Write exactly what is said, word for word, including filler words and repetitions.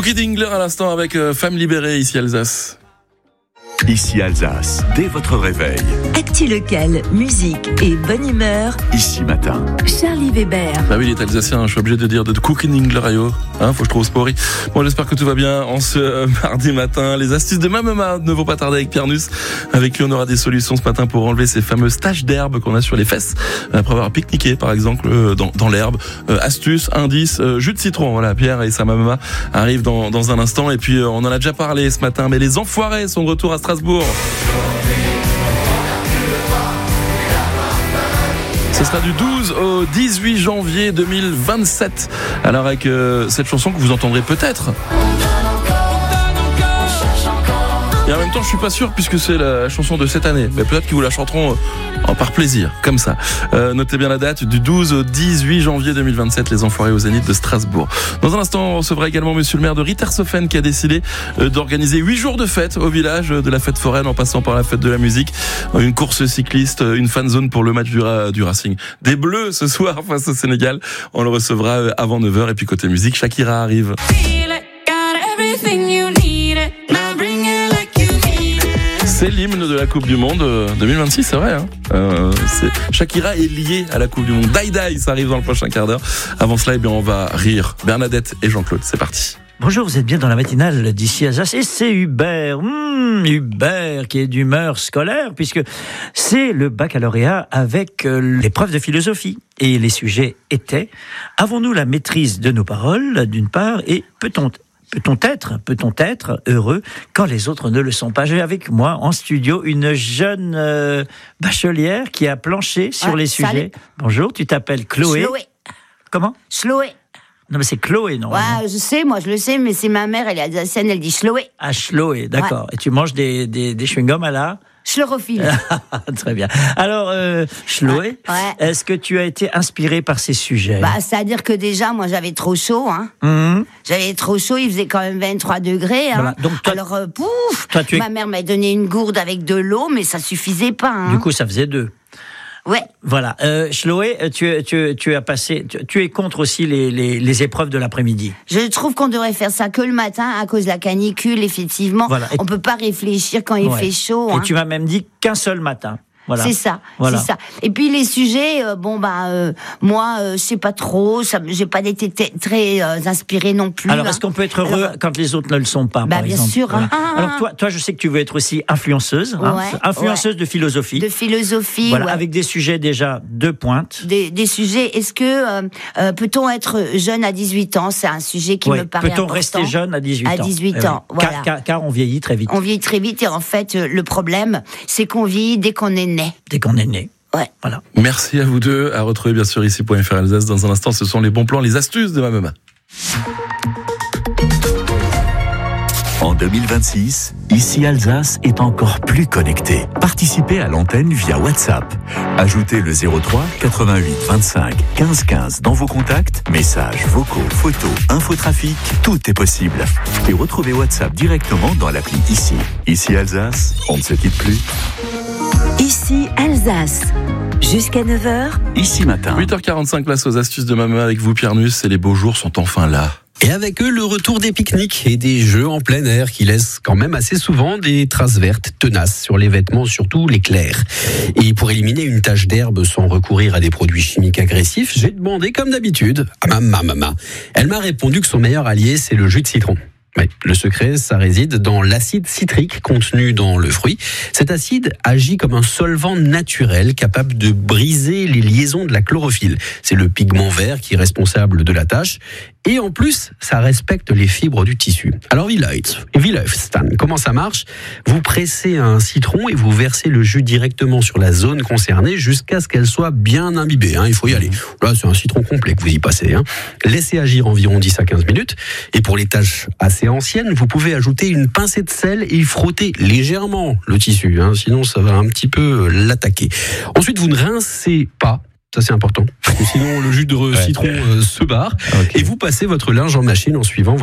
Cookie Dingler à l'instant avec euh, Femme libérée ici Alsace. Ici Alsace, dès votre réveil. Actu local, musique et bonne humeur. Ici matin. Charlie Weber. Bah oui, il est alsacien, je suis obligé de dire de Cookie Dingler, hein, faut que je trouve spori. Bon, j'espère que tout va bien en ce euh, mardi matin. Les astuces de ma maman ne vont pas tarder avec Pierre Nuss. Avec lui, on aura des solutions ce matin pour enlever ces fameuses taches d'herbe qu'on a sur les fesses après avoir pique-niqué, par exemple, euh, dans, dans l'herbe. Euh, astuces, indices, euh, jus de citron. Voilà, Pierre et sa maman arrivent dans, dans un instant. Et puis, euh, on en a déjà parlé ce matin, mais les enfoirés sont de retour à Strasbourg. Ce sera du douze au dix-huit janvier deux mille vingt-sept. Alors avec euh, cette chanson que vous entendrez peut-être. Et en même temps, je suis pas sûr puisque c'est la chanson de cette année. Mais peut-être qu'ils vous la chanteront euh, par plaisir, comme ça. Euh, notez bien la date, du douze au dix-huit janvier deux mille vingt-sept, les enfoirés au Zénith de Strasbourg. Dans un instant, on recevra également monsieur le maire de Rittershofen qui a décidé euh, d'organiser huit jours de fête au village, de la fête foraine en passant par la fête de la musique, une course cycliste, une fan zone pour le match du, Ra- du Racing. Des Bleus ce soir face au Sénégal. On le recevra euh, avant neuf heures. Et puis côté musique, Shakira arrive. C'est l'hymne de la Coupe du Monde deux mille vingt-six, c'est vrai. Hein euh, c'est... Shakira est liée à la Coupe du Monde. Die Die, ça arrive dans le prochain quart d'heure. Avant cela, eh bien, on va rire. Bernadette et Jean-Claude, c'est parti. Bonjour, vous êtes bien dans la matinale d'ici Alsace et c'est Hubert, mmh, Hubert qui est d'humeur scolaire puisque c'est le baccalauréat avec euh, l'épreuve de philosophie. Et les sujets étaient, avons-nous la maîtrise de nos paroles d'une part et peut-on Peut-on être, peut-on être heureux quand les autres ne le sont pas? J'ai avec moi en studio une jeune euh, bachelière qui a planché sur ah, les salut. sujets. Bonjour, tu t'appelles Chloé. Chloé. Comment? Chloé. Non mais c'est Chloé, non? Ouais, je sais, moi je le sais, mais c'est ma mère, elle est alsacienne, elle dit Chloé. Ah, Chloé, d'accord. Ouais. Et tu manges des, des, des chewing-gums à la... Chlorophylle. Très bien. Alors, euh, Chloé, ouais, ouais. Est-ce que tu as été inspirée par ces sujets? Bah, c'est-à-dire que déjà, moi j'avais trop chaud, hein. Mmh. J'avais trop chaud, il faisait quand même vingt-trois degrés, hein. Voilà. Donc, toi, alors, euh, pouf, toi, tu es... ma mère m'a donné une gourde avec de l'eau, mais ça suffisait pas, hein. Du coup, ça faisait deux. Ouais. Voilà. Euh, Chloé, tu, tu, tu as passé, tu, tu es contre aussi les, les, les épreuves de l'après-midi. Je trouve qu'on devrait faire ça que le matin à cause de la canicule, effectivement. Voilà. Et... On peut pas réfléchir quand il ouais. fait chaud. Et hein. tu m'as même dit qu'un seul matin. Voilà. C'est ça, voilà. c'est ça. Et puis les sujets, euh, bon bah euh, moi euh, je sais pas trop, ça, j'ai pas été t- très euh, inspirée non plus. Alors hein. est-ce qu'on peut être heureux Alors, quand les autres ne le sont pas? Bah par bien exemple. sûr. Voilà. Hein. Alors toi, toi, je sais que tu veux être aussi influenceuse, hein, ouais, influenceuse ouais. de philosophie. De philosophie, voilà, ouais. Avec des sujets déjà de pointe. Des, des sujets. Est-ce que euh, euh, peut-on être jeune à dix-huit ans? C'est un sujet qui ouais. me paraît peut-on important. Rester jeune à dix-huit ans? À dix-huit ans, oui. voilà. Car, car, car on vieillit très vite. On vieillit très vite et en fait le problème, c'est qu'on vieillit dès qu'on est né. Dès qu'on est né. Ouais. Voilà. Merci à vous deux. À retrouver bien sûr ici point F R Alsace. Dans un instant, ce sont les bons plans, les astuces de ma maman. En deux mille vingt-six, Ici Alsace est encore plus connecté. Participez à l'antenne via WhatsApp. Ajoutez le zéro trois quatre-vingt-huit vingt-cinq quinze quinze dans vos contacts. Messages, vocaux, photos, infotrafic, tout est possible. Et retrouvez WhatsApp directement dans l'appli Ici. Ici Alsace, on ne se quitte plus. Ici Alsace. Jusqu'à neuf heures. Ici matin. huit heures quarante-cinq, place aux astuces de maman avec vous, Pierre Nuss. Et les beaux jours sont enfin là. Et avec eux, le retour des pique-niques et des jeux en plein air qui laissent quand même assez souvent des traces vertes tenaces sur les vêtements, surtout les clairs. Et pour éliminer une tache d'herbe sans recourir à des produits chimiques agressifs, j'ai demandé comme d'habitude à ma maman. Elle m'a répondu que son meilleur allié, c'est le jus de citron. Oui, le secret, ça réside dans l'acide citrique contenu dans le fruit. Cet acide agit comme un solvant naturel capable de briser les liaisons de la chlorophylle. C'est le pigment vert qui est responsable de la tache. Et en plus, ça respecte les fibres du tissu. Alors, Stan, comment ça marche? Vous pressez un citron et vous versez le jus directement sur la zone concernée jusqu'à ce qu'elle soit bien imbibée. Hein, il faut y aller. Là, c'est un citron complet que vous y passez. Hein. Laissez agir environ dix à quinze minutes. Et pour les taches assez anciennes, vous pouvez ajouter une pincée de sel et frotter légèrement le tissu. Hein, sinon, ça va un petit peu l'attaquer. Ensuite, vous ne rincez pas. Ça, c'est important. Sinon, le jus de ouais. citron euh, se barre. Okay. Et vous passez votre linge en machine en suivant votre